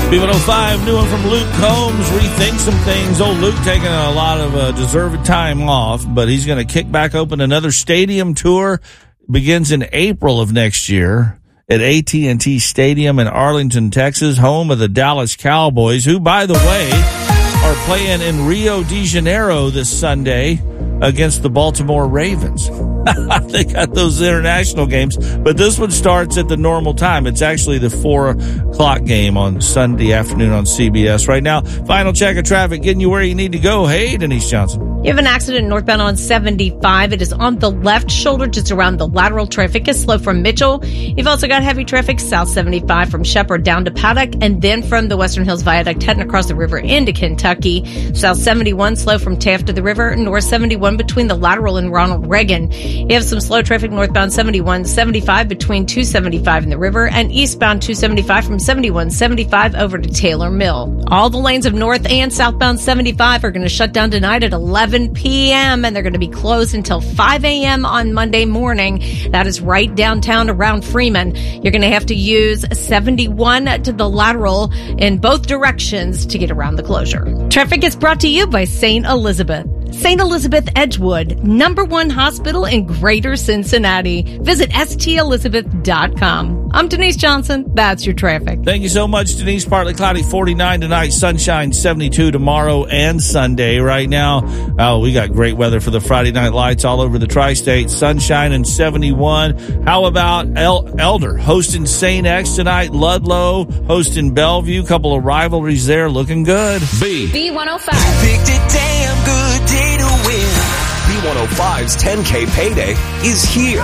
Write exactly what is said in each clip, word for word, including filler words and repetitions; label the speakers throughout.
Speaker 1: B one oh five, new one from Luke Combs, Rethink Some Things. Old Luke taking a lot of uh, deserved time off, but he's going to kick back open another stadium tour. Begins in April of next year at A T and T Stadium in Arlington, Texas, home of the Dallas Cowboys, who, by the way, are playing in Rio de Janeiro this Sunday against the Baltimore Ravens. They got those international games, but this one starts at the normal time. It's actually the four o'clock game on Sunday afternoon on C B S. Right now, final check of traffic, getting you where you need to go. Hey, Denise Johnson.
Speaker 2: You have an accident northbound on seventy-five. It is on the left shoulder, just around the lateral. Traffic is slow from Mitchell. You've also got heavy traffic south seventy-five from Shepherd down to Paddock, and then from the Western Hills Viaduct heading across the river into Kentucky. South seventy-one slow from Taft to the river. North seventy-one between the lateral and Ronald Reagan. You have some slow traffic northbound seventy-one seventy-five between two seventy-five and the river, and eastbound two seventy-five from seventy-one seventy-five over to Taylor Mill. All the lanes of north and southbound seventy-five are going to shut down tonight at eleven p.m. and they're going to be closed until five a.m. on Monday morning. That is right downtown around Freeman. You're going to have to use seventy-one to the lateral in both directions to get around the closure. Traffic is brought to you by Saint Elizabeth. Saint Elizabeth Edgewood, number one hospital in Greater Cincinnati. Visit S T Elizabeth dot com. I'm Denise Johnson. That's your traffic.
Speaker 1: Thank you so much, Denise. Partly cloudy, forty-nine tonight, sunshine, seventy-two tomorrow and Sunday. Right now, oh, we got great weather for the Friday night lights all over the tri-state. Sunshine and seventy-one. How about El- Elder hosting Saint X tonight? Ludlow hosting Bellevue. Couple of rivalries there, looking good. B.
Speaker 3: B one oh five.
Speaker 4: Picked a damn good day to win. B one oh five's ten K payday is here.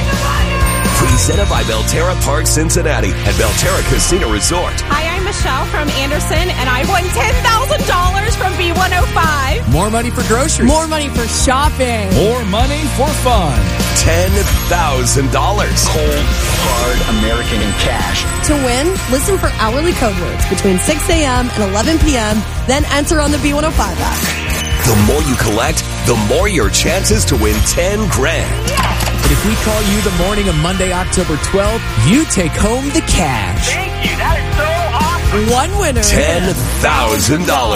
Speaker 4: Presented by Belterra Park Cincinnati and Belterra Casino Resort.
Speaker 5: Hi, I'm Michelle from Anderson, and I won ten thousand dollars from B one oh five.
Speaker 6: More money for groceries.
Speaker 5: More money for shopping.
Speaker 1: More money for fun.
Speaker 4: ten thousand dollars.
Speaker 7: Cold, hard American cash.
Speaker 8: To win, listen for hourly code words between six a.m. and eleven p.m., then enter on the B one oh five app.
Speaker 4: The more you collect, the more your chances to win ten grand.
Speaker 6: And if we call you the morning of Monday, October twelfth, you take home the cash.
Speaker 7: Thank you. That is so awesome.
Speaker 8: One winner.
Speaker 4: ten thousand dollars.